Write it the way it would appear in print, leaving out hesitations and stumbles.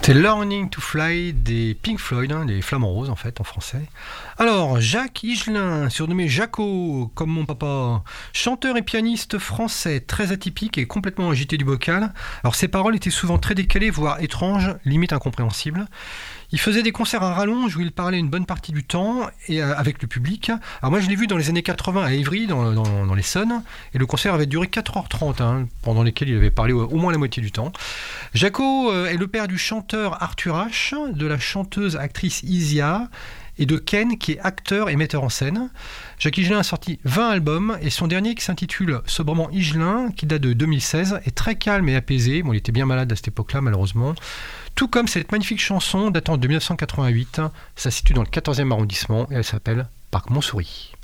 C'était Learning to Fly des Pink Floyd, des Flamants Roses en fait en français. Alors Jacques Higelin, surnommé Jaco comme mon papa, chanteur et pianiste français très atypique et complètement agité du bocal. Alors ses paroles étaient souvent très décalées, voire étranges, limite incompréhensibles. Il faisait des concerts à rallonge où il parlait une bonne partie du temps et avec le public. Alors moi je l'ai vu dans les années 80 à Évry, dans l'Essonne, et le concert avait duré 4h30, pendant lesquels il avait parlé au moins la moitié du temps. Jaco est le père du chanteur Arthur H, de la chanteuse actrice Isia et de Ken qui est acteur et metteur en scène. Jacques Higelin a sorti 20 albums et son dernier qui s'intitule sobrement Higelin, qui date de 2016, est très calme et apaisé. Bon, il était bien malade à cette époque-là malheureusement. Tout comme cette magnifique chanson datant de 1988, ça se situe dans le 14e arrondissement et elle s'appelle Parc Montsouris.